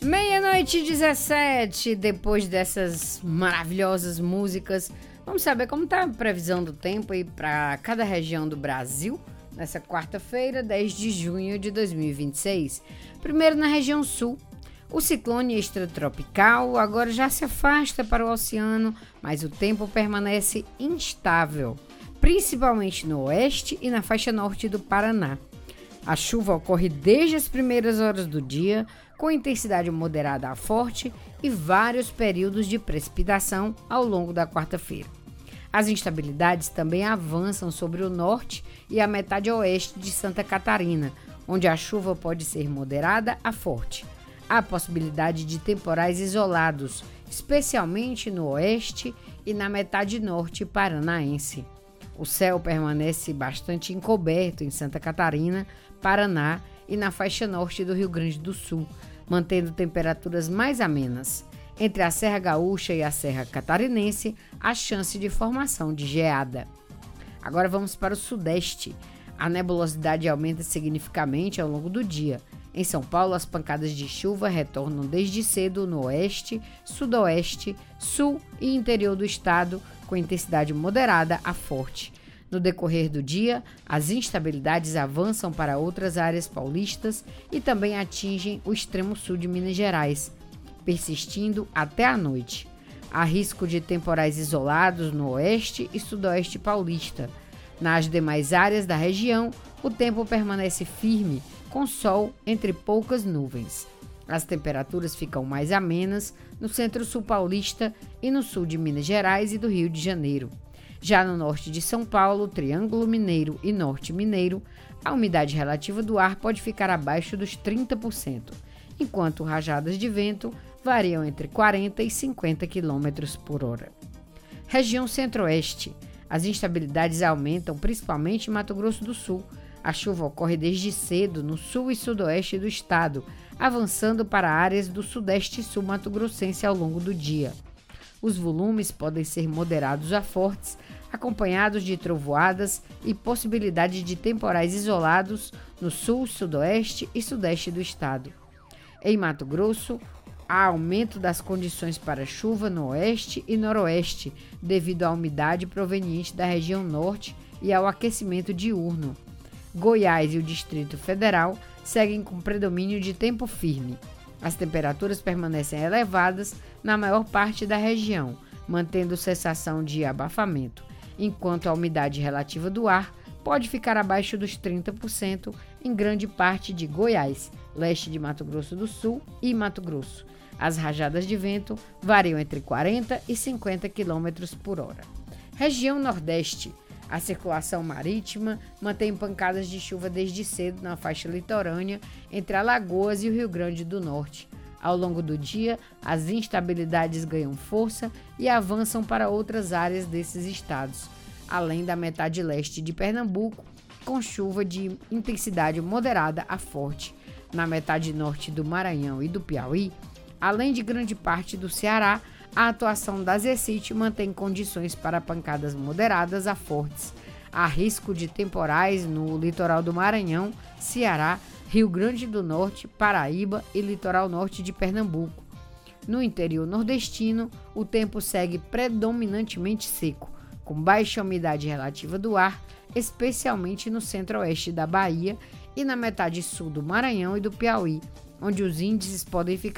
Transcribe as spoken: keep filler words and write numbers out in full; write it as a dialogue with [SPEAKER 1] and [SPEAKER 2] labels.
[SPEAKER 1] Meia-noite e dezessete, depois dessas maravilhosas músicas, vamos saber como está a previsão do tempo aí para cada região do Brasil nessa quarta-feira, dez de junho de dois mil e vinte e seis. Primeiro na região sul, o ciclone extratropical agora já se afasta para o oceano, mas o tempo permanece instável, principalmente no oeste e na faixa norte do Paraná. A chuva ocorre desde as primeiras horas do dia, com intensidade moderada a forte e vários períodos de precipitação ao longo da quarta-feira. As instabilidades também avançam sobre o norte e a metade oeste de Santa Catarina, onde a chuva pode ser moderada a forte. Há possibilidade de temporais isolados, especialmente no oeste e na metade norte paranaense. O céu permanece bastante encoberto em Santa Catarina, Paraná e na faixa norte do Rio Grande do Sul, mantendo temperaturas mais amenas. Entre a Serra Gaúcha e a Serra Catarinense, há chance de formação de geada. Agora vamos para o sudeste. A nebulosidade aumenta significativamente ao longo do dia. Em São Paulo, as pancadas de chuva retornam desde cedo no oeste, sudoeste, sul e interior do estado, com intensidade moderada a forte. No decorrer do dia, as instabilidades avançam para outras áreas paulistas e também atingem o extremo sul de Minas Gerais, persistindo até a noite. Há risco de temporais isolados no oeste e sudoeste paulista. Nas demais áreas da região, o tempo permanece firme, com sol entre poucas nuvens. As temperaturas ficam mais amenas no centro-sul paulista e no sul de Minas Gerais e do Rio de Janeiro. Já no norte de São Paulo, Triângulo Mineiro e Norte Mineiro, a umidade relativa do ar pode ficar abaixo dos trinta por cento, enquanto rajadas de vento variam entre quarenta e cinquenta quilômetros por hora. Região Centro-Oeste. As instabilidades aumentam principalmente em Mato Grosso do Sul. A chuva ocorre desde cedo no sul e sudoeste do estado, avançando para áreas do sudeste e sul mato-grossense ao longo do dia. Os volumes podem ser moderados a fortes, acompanhados de trovoadas e possibilidade de temporais isolados no sul, sudoeste e sudeste do estado. Em Mato Grosso, há aumento das condições para chuva no oeste e noroeste, devido à umidade proveniente da região norte e ao aquecimento diurno. Goiás e o Distrito Federal seguem com predomínio de tempo firme. As temperaturas permanecem elevadas na maior parte da região, mantendo sensação de abafamento, enquanto a umidade relativa do ar pode ficar abaixo dos trinta por cento em grande parte de Goiás, leste de Mato Grosso do Sul e Mato Grosso. As rajadas de vento variam entre quarenta e cinquenta quilômetros por hora. Região Nordeste. A circulação marítima mantém pancadas de chuva desde cedo na faixa litorânea entre Alagoas e o Rio Grande do Norte. Ao longo do dia, as instabilidades ganham força e avançam para outras áreas desses estados, além da metade leste de Pernambuco, com chuva de intensidade moderada a forte. Na metade norte do Maranhão e do Piauí, além de grande parte do Ceará, a atuação da Zecit mantém condições para pancadas moderadas a fortes. Há risco de temporais no litoral do Maranhão, Ceará, Rio Grande do Norte, Paraíba e litoral norte de Pernambuco. No interior nordestino, o tempo segue predominantemente seco, com baixa umidade relativa do ar, especialmente no centro-oeste da Bahia e na metade sul do Maranhão e do Piauí, onde os índices podem ficar